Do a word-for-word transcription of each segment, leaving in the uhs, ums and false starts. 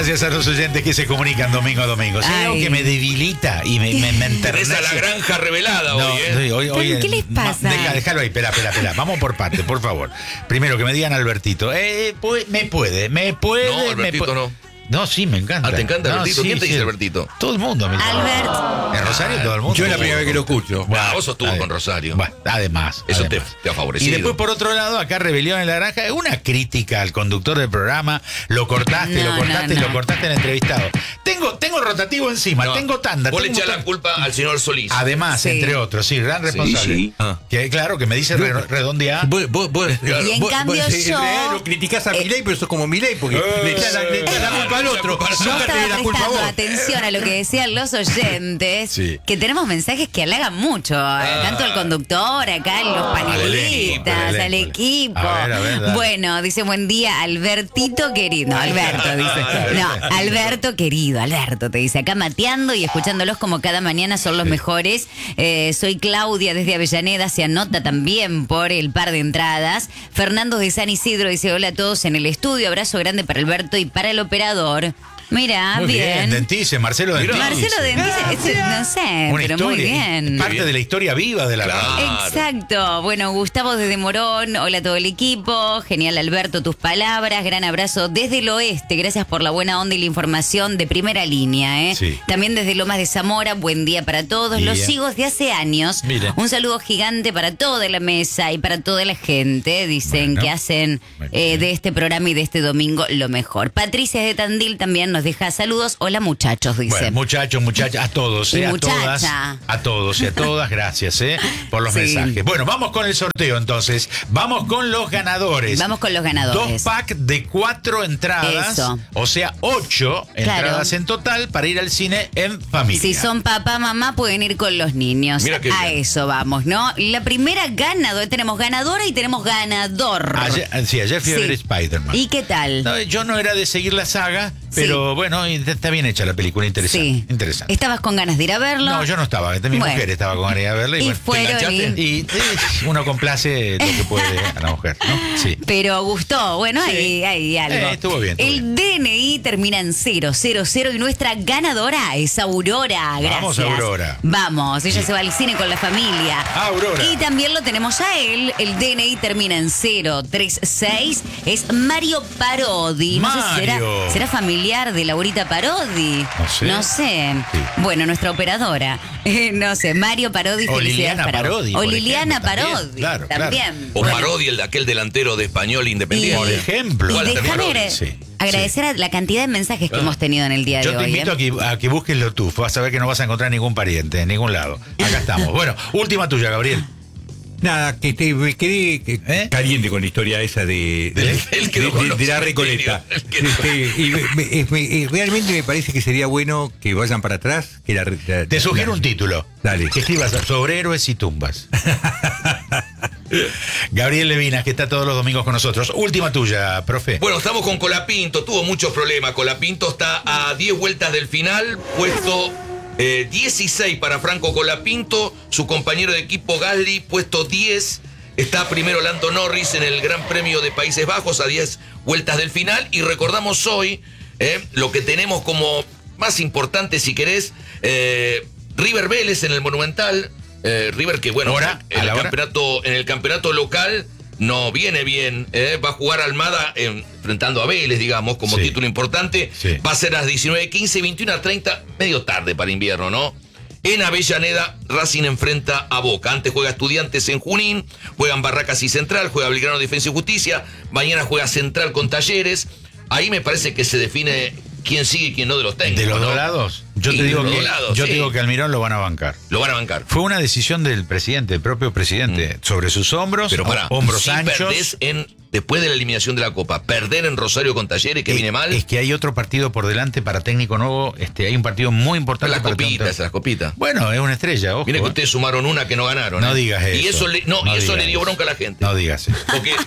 Gracias a los oyentes que se comunican domingo a domingo. Si hay algo que me debilita y me, me, me enternece. Esa la granja revelada hoy, no, ¿eh? Hoy, hoy, ¿Qué les pasa? Deja, déjalo ahí, espera, espera, espera. Vamos por parte, por favor. Primero, que me digan Albertito. Eh, pues, me puede, me puede. No, Albertito me no. No, sí, me encanta. Ah, ¿te encanta no, Albertito? Sí, ¿Quién te sí. dice Albertito? Todo el mundo. Me Albert. En Rosario todo el mundo. Yo es la primera vez que lo escucho. Bueno, vos sos tú con Rosario. Bueno, además. Eso además. Te, te ha favorecido. Y después, por otro lado, acá Rebelión en la Granja, es una crítica al conductor del programa. Lo cortaste, No, lo cortaste no, y no. lo cortaste en el entrevistado. Tengo, tengo rotativo encima, No, tengo tanda. Vos le tengo echás montón- la culpa al señor Solís. Además, Sí. entre otros, sí, gran responsable. sí. Ah. Que claro, que me dice re- redondear. Vos, vos, vos, Y en vos- cambio vos, en yo- realidad lo criticás a eh, Milei, pero sos como Milei, porque Eh, le echás la, le echás la culpa al otro. Yo Yo Nunca estaba tenés la culpa a prestando vos. atención a lo que decían los oyentes, Sí. que tenemos mensajes que halagan mucho, eh, tanto al conductor, acá los panelistas, al al elenco. equipo. A ver, a ver, dale. Bueno, dice buen día, Albertito querido. No, Alberto, dice. No, Alberto querido, Alberto, te dice. Acá mateando y escuchándolos como cada mañana son los mejores. Eh, soy Claudia desde Avellaneda, se anota también por el par de entradas. Fernando de San Isidro dice hola a todos en el estudio, abrazo grande para Alberto y para el operador. Mira, Muy bien, bien. Dentice, Marcelo Dentice. Marcelo Dentice, este, no sé, Una pero historia, muy bien. parte de la historia viva de la Claro. radio. Exacto. Bueno, Gustavo desde Morón, hola a todo el equipo. Genial, Alberto, tus palabras. Gran abrazo desde el oeste. Gracias por la buena onda y la información de primera línea. ¿eh? Sí. También desde Lomas de Zamora, buen día para todos. Día. Los sigo desde hace años. Mire. Un saludo gigante para toda la mesa y para toda la gente. Dicen Bueno. que hacen Muy eh, bien. de este programa y de este domingo lo mejor. Patricia de Tandil también nos deja saludos. Hola muchachos, dice. Bueno, muchachos, muchachas, a todos, Y eh, a muchacha. todas, a todos y a todas, gracias eh, por los Sí. mensajes. Bueno, vamos con el sorteo entonces. Vamos con los ganadores. Vamos con los ganadores. Dos packs de cuatro entradas, Eso. o sea, ocho Claro. entradas en total para ir al cine en familia. Si son papá, mamá, pueden ir con los niños. Mira qué A bien. eso vamos, ¿no? La primera ganadora, tenemos ganadora y tenemos ganador. Ayer, sí, ayer fui a Sí. ver Spider-Man. ¿Y qué tal? No, yo no era de seguir la saga, pero bueno, está bien hecha la película, interesante. Sí. interesante. ¿Estabas con ganas de ir a verlo? No, yo no estaba, mi Bueno. mujer estaba con ganas de ir a verla. Y, Y bueno, fueron enganchaste? y- y eh, uno complace lo que puede a la mujer, ¿no? Sí. Pero gustó, bueno, Sí. ahí hay algo. Eh, estuvo bien, estuvo El D N I termina en cero cero cero y nuestra ganadora es Aurora. Gracias. Vamos, Aurora. Vamos, ella se va al cine con la familia. Aurora. Y también lo tenemos a él. El D N I termina en cero tres seis. Es Mario Parodi. No sé si será, Mario. será familiar de Laurita Parodi. No sé. No sé. Sí. Bueno, nuestra operadora. Eh, no sé, Mario Parodi. O felicidades Liliana para vos. Parodi, O por Liliana ejemplo, también. Parodi. Claro, claro. También. O Bueno. Parodi, el de aquel delantero de Español Independiente. Por ejemplo. Y Walter déjame Parodi, agra- sí, agradecer a la cantidad de mensajes que Ah. hemos tenido en el día Yo de te hoy. invito ¿eh? a que, a que busques lo tú. Vas a ver que no vas a encontrar ningún pariente en ningún lado. Acá estamos. Bueno, última tuya, Gabriel. Nada, que te, me quedé que- ¿Eh? caliente con la historia esa de, de, Él quedó de- con de- los de la cementerios. Recoleta. Él quedó Este, y me- me- es- me- eh, realmente me parece que sería bueno que vayan para atrás. Que la, la- Te sugiero la- un título. Dale. Que escribas sobre héroes y tumbas. Gabriel Levinas, que está todos los domingos con nosotros. Última tuya, profe. Bueno, estamos con Colapinto, tuvo muchos problemas. Colapinto está a diez vueltas del final, puesto eh, dieciséis para Franco Colapinto, su compañero de equipo Gasly, puesto diez. Está primero Lando Norris en el Gran Premio de Países Bajos a diez vueltas del final. Y recordamos hoy eh, lo que tenemos como más importante, si querés, eh, River Vélez en el Monumental. Eh, River que, bueno, ¿Hora? en ¿A el, la hora? campeonato, en el campeonato local no viene bien. eh, va a jugar Almada eh, enfrentando a Vélez, digamos, como Sí. título importante. Sí. Va a ser a las diecinueve quince, veintiuno treinta, medio tarde para invierno, ¿no? En Avellaneda, Racing enfrenta a Boca. Antes juega Estudiantes en Junín, juegan Barracas y Central, juega Belgrano Defensa y Justicia, mañana juega Central con Talleres. Ahí me parece que se define quién sigue y quién no de los técnicos. ¿De los ¿no? dos lados? Yo Sí, te de digo los que, dos lados, yo sí. te digo que Almirón lo van a bancar. Lo van a bancar. Fue una decisión del presidente, del propio presidente, sobre sus hombros, Pero para, hombros si anchos. perdés en, después de la eliminación de la Copa, perder en Rosario con Talleres, que Eh, viene mal. Es que hay otro partido por delante para técnico nuevo. Este, hay un partido muy importante las para copitas, técnico- esas copitas. Bueno, es una estrella, ojo. Mire que eh. ustedes sumaron una que no ganaron. No ¿eh? digas Y eso. eso le, no, No y eso digas le dio eso. bronca a la gente. No digas eso. Porque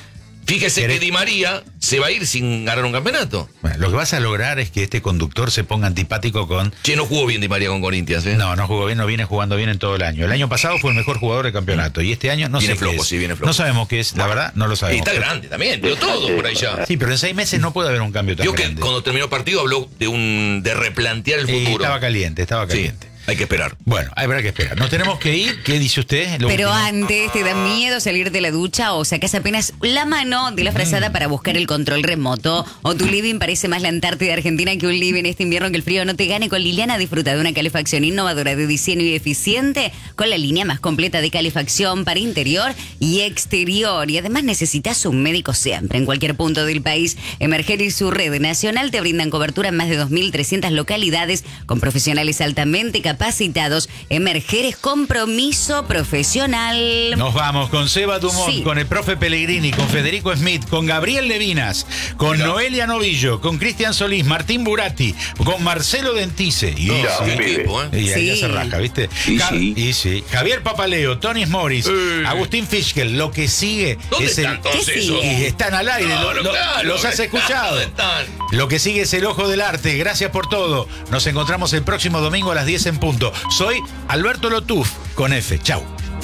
Fíjese ¿Querés? que Di María se va a ir sin ganar un campeonato. Bueno, lo que vas a lograr es que este conductor se ponga antipático con... Che, no jugó bien Di María con Corinthians, ¿eh? No, no jugó bien, no viene jugando bien en todo el año. El año pasado fue el mejor jugador del campeonato y este año no Viene sé flojo, qué es. sí, viene flojo. No sabemos qué es, la verdad, no lo Y sabemos. está grande también, pero todo por ahí ya. Sí, pero en seis meses no puede haber un cambio tan Digo que grande. cuando terminó el partido habló de un de replantear el Eh, futuro. estaba caliente, estaba Sí, caliente. hay que esperar. Bueno, habrá que esperar. Nos tenemos que ir. ¿Qué dice usted? Lo Pero último. antes, ¿te da miedo salir de la ducha o sacás apenas la mano de la frazada para buscar el control remoto? ¿O tu living parece más la Antártida Argentina que un living este invierno que el frío no te gane? Con Liliana disfruta de una calefacción innovadora de diseño y eficiente con la línea más completa de calefacción para interior y exterior. Y además necesitas un médico siempre, en cualquier punto del país. Emerger y su red nacional te brindan cobertura en más de dos mil trescientas localidades con profesionales altamente capacitados. Emerger es compromiso profesional. Nos vamos con Seba Dumont, Sí. con el profe Pellegrini, con Federico Smith, con Gabriel Levinas, con Noelia Novillo, con Cristian Solís, Martín Buratti, con Marcelo Dentice. Y, No, sí, qué equipo, ¿eh? y ahí Sí. ya se rasca, ¿viste? Y Ja- sí. y sí. Javier Papaleo, Tony Morris, Eh. Agustín Fischel. Lo que sigue ¿Dónde es están el... todos ¿Qué esos? sigue? Y están al aire, No, lo- no, lo- claro, los has escuchado. ¿dónde están? Lo que sigue es el ojo del arte. Gracias por todo. Nos encontramos el próximo domingo a las diez en punto. Soy Alberto Lotuf con F. Chau.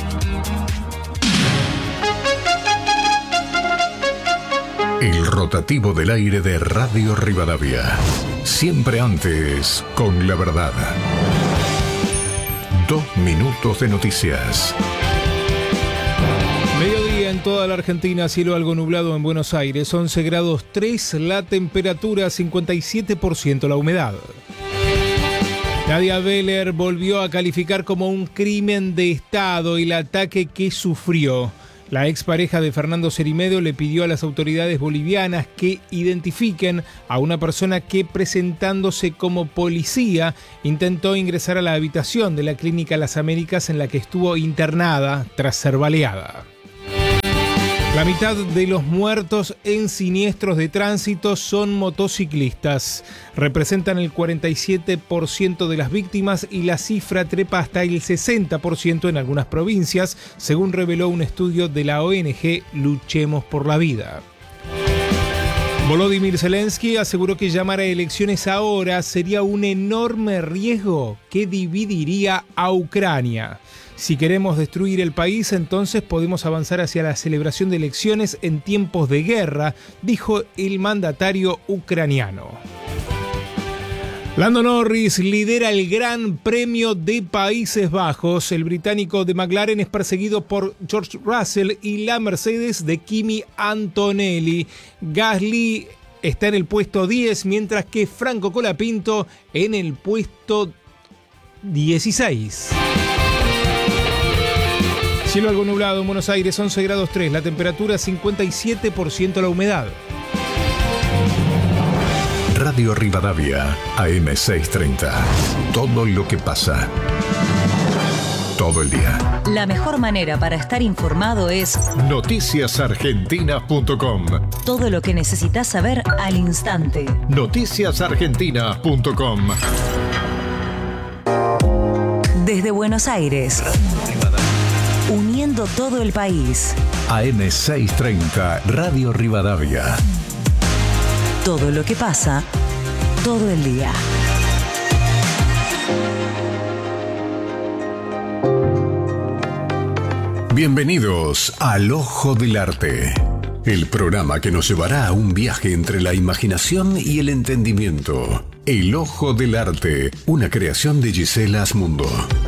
El rotativo del aire de Radio Rivadavia. Siempre antes con la verdad. Dos minutos de noticias. Mediodía en toda la Argentina, cielo algo nublado en Buenos Aires, once grados tres, la temperatura cincuenta y siete por ciento la humedad. Nadia Beller volvió a calificar como un crimen de Estado el ataque que sufrió. La expareja de Fernando Cermedo le pidió a las autoridades bolivianas que identifiquen a una persona que, presentándose como policía, intentó ingresar a la habitación de la Clínica Las Américas en la que estuvo internada tras ser baleada. La mitad de los muertos en siniestros de tránsito son motociclistas. Representan el cuarenta y siete por ciento de las víctimas y la cifra trepa hasta el sesenta por ciento en algunas provincias, según reveló un estudio de la O N G Luchemos por la Vida. Volodymyr Zelensky aseguró que llamar a elecciones ahora sería un enorme riesgo que dividiría a Ucrania. Si queremos destruir el país, entonces podemos avanzar hacia la celebración de elecciones en tiempos de guerra, dijo el mandatario ucraniano. Lando Norris lidera el Gran Premio de Países Bajos. El británico de McLaren es perseguido por George Russell y la Mercedes de Kimi Antonelli. Gasly está en el puesto diez, mientras que Franco Colapinto en el puesto dieciséis. Cielo algo nublado en Buenos Aires, once grados tres, la temperatura cincuenta y siete por ciento la humedad. Radio Rivadavia, A M seiscientos treinta. Todo lo que pasa. Todo el día. La mejor manera para estar informado es noticias argentinas punto com. todo lo que necesitas saber al instante. noticias argentinas punto com. Desde Buenos Aires, uniendo todo el país. A M seiscientos treinta, Radio Rivadavia. Todo lo que pasa, todo el día. Bienvenidos al Ojo del Arte, el programa que nos llevará a un viaje entre la imaginación y el entendimiento. El Ojo del Arte, una creación de Gisela Asmundo.